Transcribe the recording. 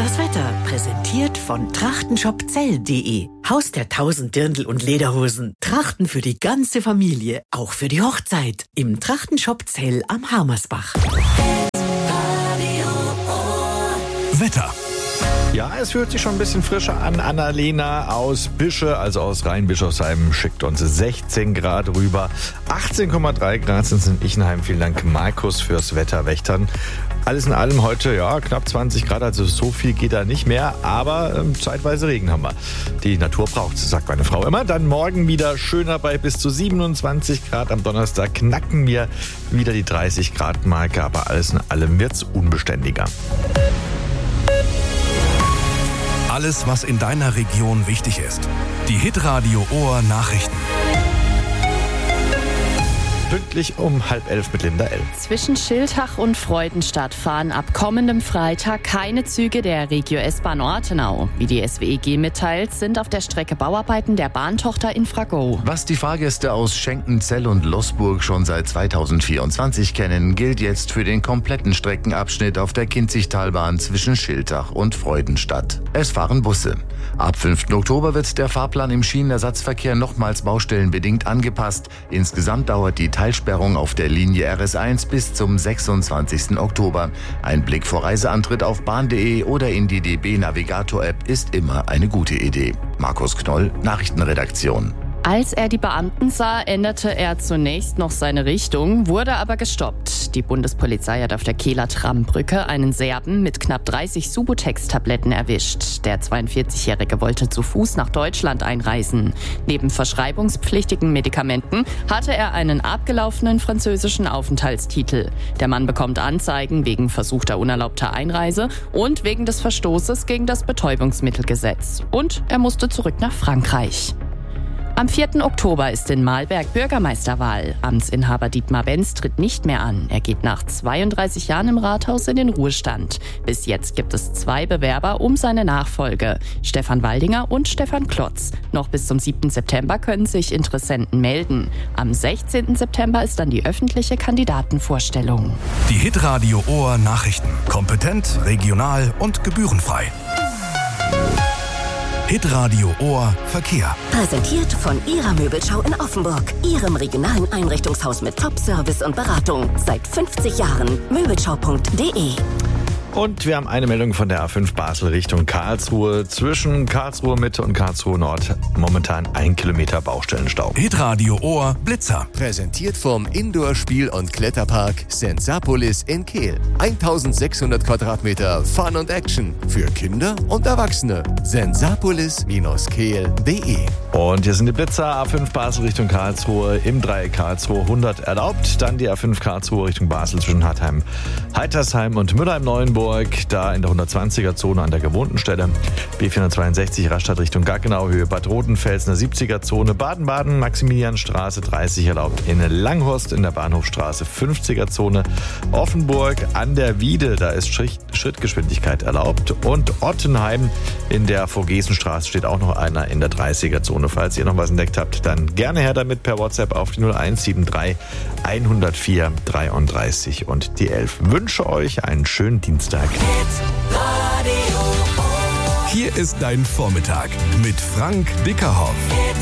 Das Wetter präsentiert von trachtenshopzell.de. Haus der 1000 Dirndl und Lederhosen. Trachten für die ganze Familie, auch für die Hochzeit. Im Trachtenshop Zell am Harmersbach. Wetter. Ja, es fühlt sich schon ein bisschen frischer an. Annalena aus Bische, also aus Rheinbischofsheim, schickt uns 16 Grad rüber. 18,3 Grad sind es in Ichenheim. Vielen Dank, Markus, fürs Wetterwächtern. Alles in allem heute, ja, knapp 20 Grad, also so viel geht da nicht mehr, aber zeitweise Regen haben wir. Die Natur braucht es, sagt meine Frau immer. Dann morgen wieder schöner bei bis zu 27 Grad. Am Donnerstag knacken wir wieder die 30 Grad Marke, aber alles in allem wird's unbeständiger. Alles, was in deiner Region wichtig ist. Die Hitradio Ohr Nachrichten. Pünktlich um 10:30 mit Linda L. Zwischen Schiltach und Freudenstadt fahren ab kommendem Freitag keine Züge der Regio S-Bahn Ortenau. Wie die SWEG mitteilt, sind auf der Strecke Bauarbeiten der Bahntochter Infrago. Was die Fahrgäste aus Schenken, Zell und Losburg schon seit 2024 kennen, gilt jetzt für den kompletten Streckenabschnitt auf der Kinzigtalbahn zwischen Schiltach und Freudenstadt. Es fahren Busse. Ab 5. Oktober wird der Fahrplan im Schienenersatzverkehr nochmals baustellenbedingt angepasst. Insgesamt dauert die Teilsperrung auf der Linie RS1 bis zum 26. Oktober. Ein Blick vor Reiseantritt auf bahn.de oder in die DB-Navigator-App ist immer eine gute Idee. Markus Knoll, Nachrichtenredaktion. Als er die Beamten sah, änderte er zunächst noch seine Richtung, wurde aber gestoppt. Die Bundespolizei hat auf der Kehler Trambrücke einen Serben mit knapp 30 Subutex-Tabletten erwischt. Der 42-Jährige wollte zu Fuß nach Deutschland einreisen. Neben verschreibungspflichtigen Medikamenten hatte er einen abgelaufenen französischen Aufenthaltstitel. Der Mann bekommt Anzeigen wegen versuchter unerlaubter Einreise und wegen des Verstoßes gegen das Betäubungsmittelgesetz. Und er musste zurück nach Frankreich. Am 4. Oktober ist in Mahlberg Bürgermeisterwahl. Amtsinhaber Dietmar Benz tritt nicht mehr an. Er geht nach 32 Jahren im Rathaus in den Ruhestand. Bis jetzt gibt es 2 Bewerber um seine Nachfolge. Stefan Waldinger und Stefan Klotz. Noch bis zum 7. September können sich Interessenten melden. Am 16. September ist dann die öffentliche Kandidatenvorstellung. Die Hitradio Ohr Nachrichten. Kompetent, regional und gebührenfrei. Hitradio Ohr Verkehr. Präsentiert von Ihrer Möbelschau in Offenburg. Ihrem regionalen Einrichtungshaus mit Top-Service und Beratung. Seit 50 Jahren. Möbelschau.de. Und wir haben eine Meldung von der A5 Basel Richtung Karlsruhe. Zwischen Karlsruhe Mitte und Karlsruhe Nord momentan 1 Kilometer Baustellenstau. Hitradio Ohr Blitzer. Präsentiert vom Indoor-Spiel- und Kletterpark Sensapolis in Kehl. 1600 Quadratmeter Fun und Action für Kinder und Erwachsene. Sensapolis-kehl.de. Und hier sind die Blitzer. A5 Basel Richtung Karlsruhe. Im Dreieck Karlsruhe 100 erlaubt. Dann die A5 Karlsruhe Richtung Basel zwischen Hartheim, Heitersheim und Mülheim-Neuenburg. Da in der 120er-Zone an der gewohnten Stelle. B462 Rastatt Richtung Gaggenau, Höhe Bad Rotenfels in der 70er-Zone. Baden-Baden, Maximilianstraße 30 erlaubt. In Langhorst in der Bahnhofstraße 50er-Zone. Offenburg an der Wiede, da ist Schrittgeschwindigkeit erlaubt. Und Ottenheim in der Vogesen-Straße steht auch noch einer in der 30er-Zone. Falls ihr noch was entdeckt habt, dann gerne her damit per WhatsApp auf die 0173 104 33 und die 11. Wünsche euch einen schönen Dienstag. Hier ist dein Vormittag mit Frank Dickerhoff.